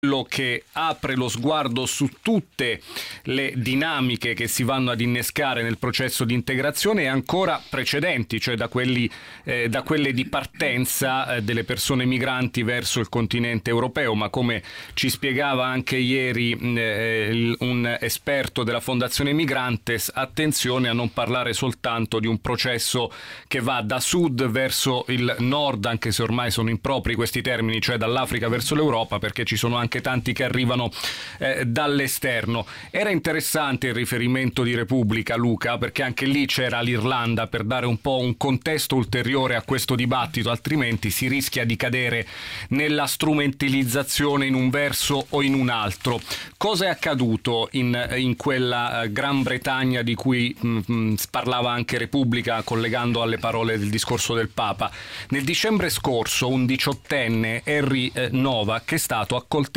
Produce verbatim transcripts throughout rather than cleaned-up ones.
quello che apre lo sguardo su tutte le dinamiche che si vanno ad innescare nel processo di integrazione e ancora precedenti, cioè da, quelli, eh, da quelle di partenza eh, delle persone migranti verso il continente europeo, ma come ci spiegava anche ieri eh, un esperto della Fondazione Migrantes, attenzione a non parlare soltanto di un processo che va da sud verso il nord, anche se ormai sono impropri questi termini, cioè dall'Africa verso l'Europa, perché ci sono anche tanti che arrivano eh, dall'esterno. Era interessante il riferimento di Repubblica, Luca, perché anche lì c'era l'Irlanda, per dare un po' un contesto ulteriore a questo dibattito, altrimenti si rischia di cadere nella strumentalizzazione in un verso o in un altro. Cosa è accaduto in, in quella Gran Bretagna di cui mh, parlava anche Repubblica, collegando alle parole del discorso del Papa? Nel dicembre scorso un diciottenne, Harry eh, Novak, è stato accoltellato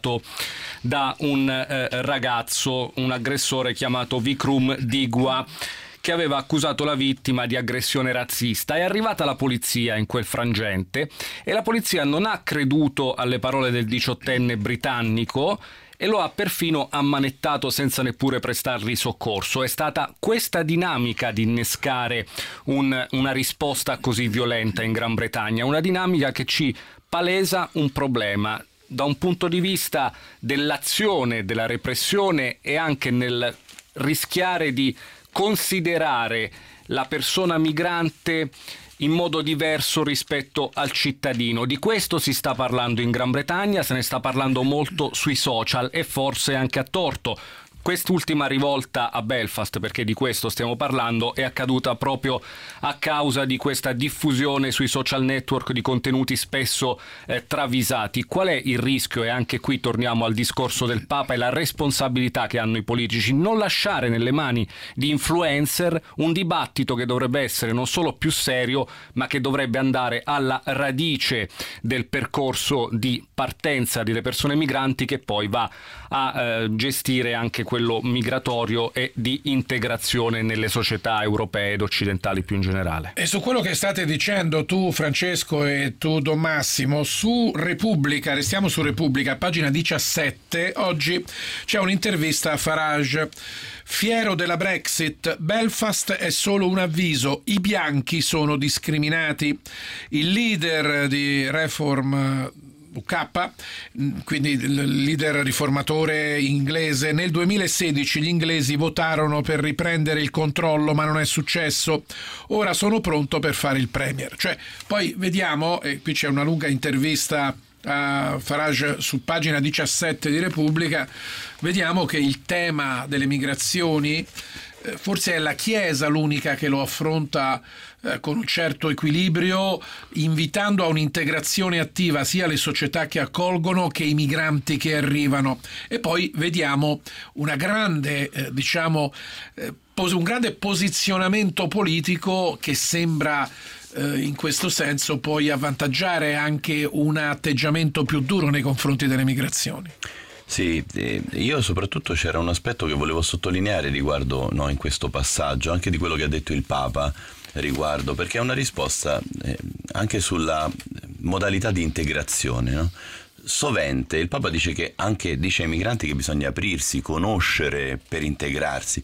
da un eh, ragazzo, un aggressore chiamato Vikram Digwa, che aveva accusato la vittima di aggressione razzista. È arrivata la polizia in quel frangente e la polizia non ha creduto alle parole del diciottenne britannico e lo ha perfino ammanettato senza neppure prestargli soccorso. È stata questa dinamica ad innescare un, una risposta così violenta in Gran Bretagna, una dinamica che ci palesa un problema da un punto di vista dell'azione, della repressione e anche nel rischiare di considerare la persona migrante in modo diverso rispetto al cittadino. Di questo si sta parlando in Gran Bretagna, se ne sta parlando molto sui social e forse anche a torto. Quest'ultima rivolta a Belfast, perché di questo stiamo parlando, è accaduta proprio a causa di questa diffusione sui social network di contenuti spesso eh, travisati. Qual è il rischio? E anche qui torniamo al discorso del Papa e la responsabilità che hanno i politici: non lasciare nelle mani di influencer un dibattito che dovrebbe essere non solo più serio, ma che dovrebbe andare alla radice del percorso di partenza delle persone migranti, che poi va a eh, gestire anche quello migratorio e di integrazione nelle società europee ed occidentali più in generale. E su quello che state dicendo tu, Francesco, e tu, Don Massimo, su Repubblica, restiamo su Repubblica, pagina diciassette, oggi c'è un'intervista a Farage. Fiero della Brexit, Belfast è solo un avviso, i bianchi sono discriminati. Il leader di Reform U K, quindi il leader riformatore inglese, nel duemilasedici gli inglesi votarono per riprendere il controllo, ma non è successo. Ora sono pronto per fare il premier. Cioè, poi vediamo, e qui c'è una lunga intervista a Farage su pagina diciassette di Repubblica, vediamo che il tema delle migrazioni, forse è la Chiesa l'unica che lo affronta eh, con un certo equilibrio, invitando a un'integrazione attiva sia le società che accolgono che i migranti che arrivano. E poi vediamo una grande, eh, diciamo, eh, pos- un grande posizionamento politico che sembra eh, in questo senso poi avvantaggiare anche un atteggiamento più duro nei confronti delle migrazioni. Sì, io soprattutto c'era un aspetto che volevo sottolineare riguardo, no, in questo passaggio, anche di quello che ha detto il Papa riguardo, perché è una risposta eh, anche sulla modalità di integrazione, no? Sovente il Papa dice che anche dice ai migranti che bisogna aprirsi, conoscere per integrarsi.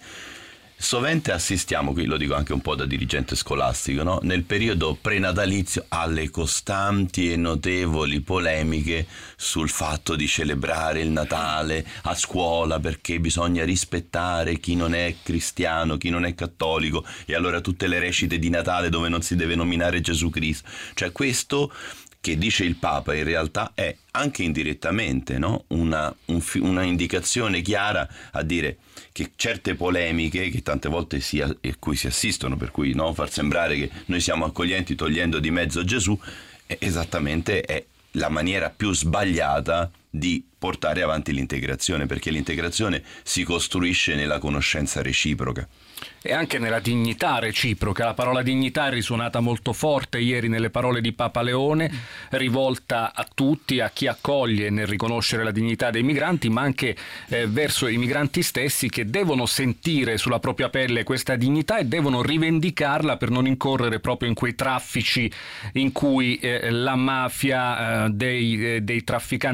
Sovente assistiamo, qui lo dico anche un po' da dirigente scolastico, no? Nel periodo prenatalizio alle costanti e notevoli polemiche sul fatto di celebrare il Natale a scuola perché bisogna rispettare chi non è cristiano, chi non è cattolico, e allora tutte le recite di Natale dove non si deve nominare Gesù Cristo. Cioè questo che dice il Papa in realtà è anche indirettamente, no? una, un, una indicazione chiara a dire che certe polemiche che tante volte si, a cui si assistono, per cui, no, far sembrare che noi siamo accoglienti togliendo di mezzo Gesù, è esattamente è la maniera più sbagliata di portare avanti l'integrazione, perché l'integrazione si costruisce nella conoscenza reciproca. E anche nella dignità reciproca. La parola dignità è risuonata molto forte ieri nelle parole di Papa Leone, rivolta a tutti, a chi accoglie nel riconoscere la dignità dei migranti, ma anche eh, verso i migranti stessi, che devono sentire sulla propria pelle questa dignità e devono rivendicarla per non incorrere proprio in quei traffici in cui eh, la mafia eh, dei, eh, dei trafficanti di morte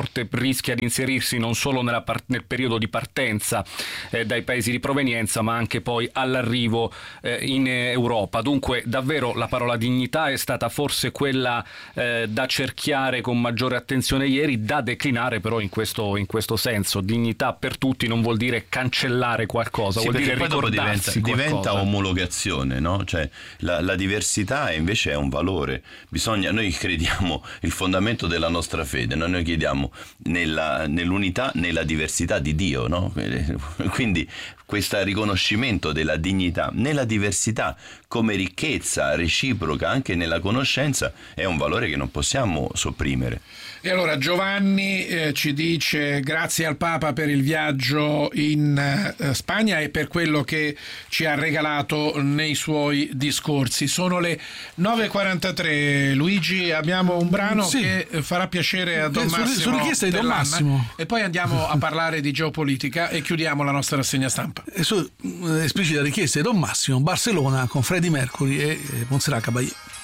forte rischia di inserirsi non solo nella par- nel periodo di partenza eh, dai paesi di provenienza, ma anche poi all'arrivo eh, in Europa. Dunque davvero la parola dignità è stata forse quella eh, da cerchiare con maggiore attenzione ieri, da declinare però in questo, in questo senso. Dignità per tutti non vuol dire cancellare qualcosa, sì, vuol dire poi dopo ricordarsi diventa, diventa qualcosa. omologazione, no? Cioè la, la diversità invece è un valore. Bisogna, noi crediamo, il fondamento della nostra fede, no? Noi crediamo nella, nell'unità, nella diversità di Dio, no? Quindi questo riconoscimento della dignità nella diversità come ricchezza reciproca anche nella conoscenza è un valore che non possiamo sopprimere. E allora Giovanni eh, ci dice: grazie al Papa per il viaggio in eh, Spagna e per quello che ci ha regalato nei suoi discorsi. Sono le nove e quarantatré. Luigi, abbiamo un brano sì. che farà piacere a Don Massimo, su richiesta di Don Massimo, e poi andiamo a parlare di geopolitica e chiudiamo la nostra rassegna stampa. E su esplicita richiesta di Don Massimo, Barcellona con Freddie Mercury e Montserrat Caballé.